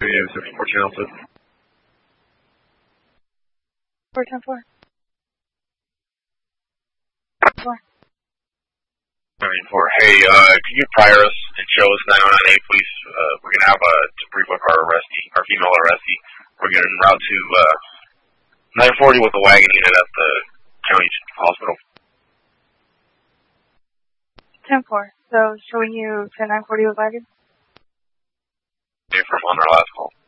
Yeah, 74 channel 2. 410-4. 4. 94. Hey, can you prior us and show us 998, please? We're going to have a debrief with our arrestee, our female arrestee. We're going to route to 940 with the wagon unit at the county hospital. 10-4. So showing you to 940 with wagon? Yeah, from on our last call.